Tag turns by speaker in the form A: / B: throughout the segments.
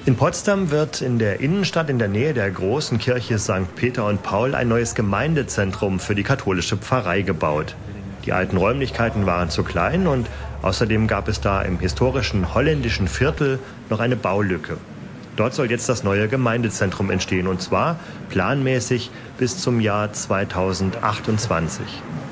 A: In Potsdam wird in der Innenstadt in der Nähe der großen Kirche St. Peter und Paul ein neues Gemeindezentrum für die katholische Pfarrei gebaut. Die alten Räumlichkeiten waren zu klein und außerdem gab es da im historischen holländischen Viertel noch eine Baulücke. Dort soll jetzt das neue Gemeindezentrum entstehen, und zwar planmäßig bis zum Jahr 2028.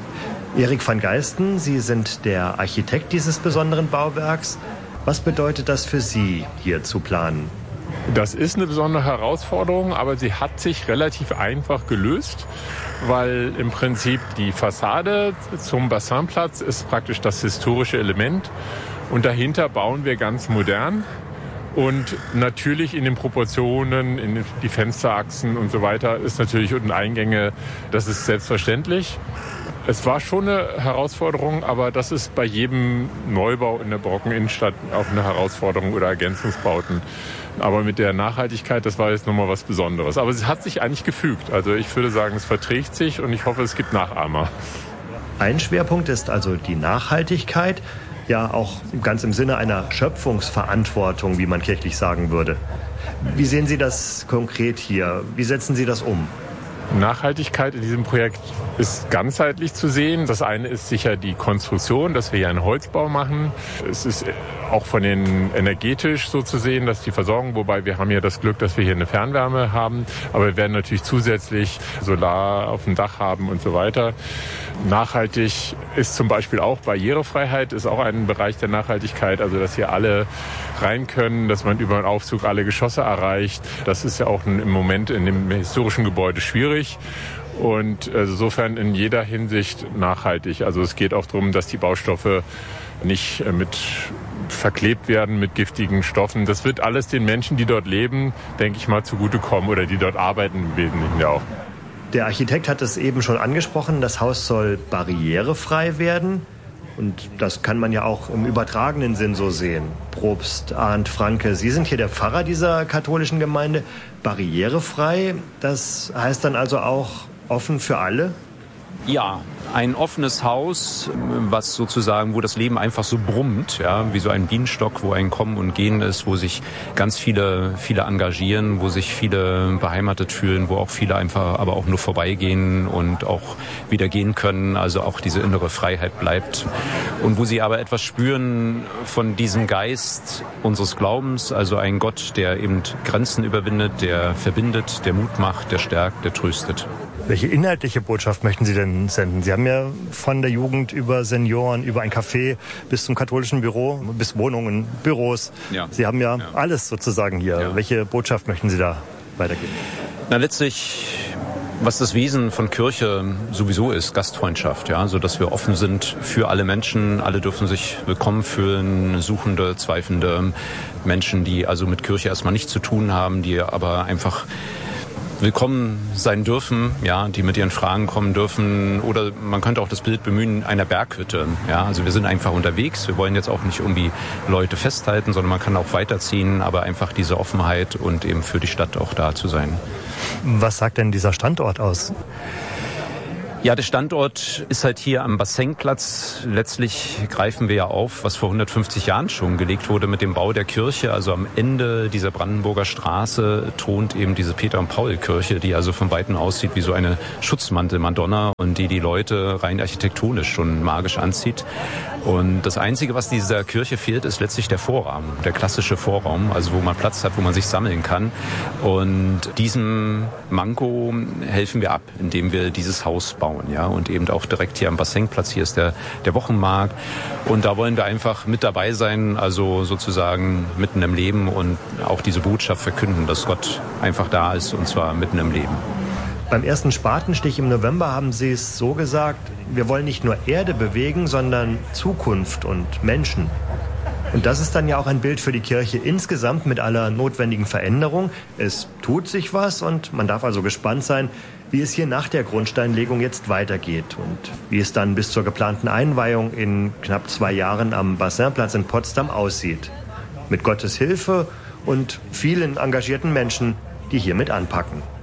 A: Erik van Geisten, Sie sind der Architekt dieses besonderen Bauwerks. Was bedeutet das für Sie, hier zu planen?
B: Das ist eine besondere Herausforderung, aber sie hat sich relativ einfach gelöst, weil im Prinzip die Fassade zum Bassinplatz ist praktisch das historische Element und dahinter bauen wir ganz modern und natürlich in den Proportionen, in die Fensterachsen und so weiter ist natürlich und Eingänge, das ist selbstverständlich. Es war schon eine Herausforderung, aber das ist bei jedem Neubau in der barocken Innenstadt auch eine Herausforderung oder Ergänzungsbauten. Aber mit der Nachhaltigkeit, das war jetzt nochmal was Besonderes. Aber es hat sich eigentlich gefügt. Also ich würde sagen, es verträgt sich und ich hoffe, es gibt Nachahmer.
A: Ein Schwerpunkt ist also die Nachhaltigkeit, ja auch ganz im Sinne einer Schöpfungsverantwortung, wie man kirchlich sagen würde. Wie sehen Sie das konkret hier? Wie setzen Sie das um?
B: Nachhaltigkeit in diesem Projekt ist ganzheitlich zu sehen. Das eine ist sicher die Konstruktion, dass wir hier einen Holzbau machen. Es ist auch von den energetisch so zu sehen, dass die Versorgung, wobei wir haben ja das Glück, dass wir hier eine Fernwärme haben, aber wir werden natürlich zusätzlich Solar auf dem Dach haben und so weiter. Nachhaltig ist zum Beispiel auch Barrierefreiheit, ist auch ein Bereich der Nachhaltigkeit, also dass hier alle rein können, dass man über einen Aufzug alle Geschosse erreicht. Das ist ja auch im Moment in dem historischen Gebäude schwierig. Und insofern in jeder Hinsicht nachhaltig. Also es geht auch darum, dass die Baustoffe nicht mit verklebt werden mit giftigen Stoffen. Das wird alles den Menschen, die dort leben, denke ich mal, zugutekommen oder die dort arbeiten im Wesentlichen ja auch.
A: Der Architekt hat es eben schon angesprochen, das Haus soll barrierefrei werden. Und das kann man ja auch im übertragenen Sinn so sehen. Propst Arndt Franke, Sie sind hier der Pfarrer dieser katholischen Gemeinde. Barrierefrei, das heißt dann also auch offen für alle?
C: Ja, ein offenes Haus, was sozusagen, wo das Leben einfach so brummt, ja, wie so ein Bienenstock, wo ein Kommen und Gehen ist, wo sich ganz viele engagieren, wo sich viele beheimatet fühlen, wo auch viele einfach aber auch nur vorbeigehen und auch wieder gehen können, also auch diese innere Freiheit bleibt. Und wo sie aber etwas spüren von diesem Geist unseres Glaubens, also ein Gott, der eben Grenzen überwindet, der verbindet, der Mut macht, der stärkt, der tröstet.
A: Welche inhaltliche Botschaft möchten Sie denn senden? Sie haben ja von der Jugend über Senioren, über ein Café bis zum katholischen Büro, bis Wohnungen, Büros. Ja. Sie haben ja alles sozusagen hier. Ja. Welche Botschaft möchten Sie da weitergeben?
C: Na, letztlich, was das Wesen von Kirche sowieso ist, Gastfreundschaft, ja, so dass wir offen sind für alle Menschen. Alle dürfen sich willkommen fühlen, Suchende, Zweifelnde, Menschen, die also mit Kirche erstmal nichts zu tun haben, die aber einfach willkommen sein dürfen, ja, die mit ihren Fragen kommen dürfen. Oder man könnte auch das Bild bemühen einer Berghütte. Ja, also wir sind einfach unterwegs. Wir wollen jetzt auch nicht irgendwie Leute festhalten, sondern man kann auch weiterziehen, aber einfach diese Offenheit und eben für die Stadt auch da zu sein.
A: Was sagt denn dieser Standort aus?
C: Ja, der Standort ist halt hier am Bassinplatz. Letztlich greifen wir ja auf, was vor 150 Jahren schon gelegt wurde mit dem Bau der Kirche. Also am Ende dieser Brandenburger Straße thront eben diese Peter- und Paul-Kirche, die also von Weitem aussieht wie so eine Schutzmantel-Madonna und die Leute rein architektonisch schon magisch anzieht. Und das Einzige, was dieser Kirche fehlt, ist letztlich der Vorraum, der klassische Vorraum, also wo man Platz hat, wo man sich sammeln kann. Und diesem Manko helfen wir ab, indem wir dieses Haus bauen. Ja, und eben auch direkt hier am Bassinplatz, hier ist der Wochenmarkt. Und da wollen wir einfach mit dabei sein, also sozusagen mitten im Leben und auch diese Botschaft verkünden, dass Gott einfach da ist und zwar mitten im Leben.
A: Beim ersten Spatenstich im November haben Sie es so gesagt, wir wollen nicht nur Erde bewegen, sondern Zukunft und Menschen. Und das ist dann ja auch ein Bild für die Kirche insgesamt mit aller notwendigen Veränderung. Es tut sich was und man darf also gespannt sein, wie es hier nach der Grundsteinlegung jetzt weitergeht und wie es dann bis zur geplanten Einweihung in knapp 2 Jahren am Bassinplatz in Potsdam aussieht. Mit Gottes Hilfe und vielen engagierten Menschen, die hier mit anpacken.